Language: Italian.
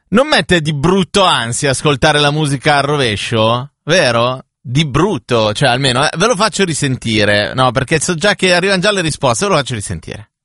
Non mette di brutto ansia ascoltare la musica al rovescio? Vero? Di brutto, cioè almeno ve lo faccio risentire. No, perché so già che arrivano già le risposte, ve lo faccio risentire.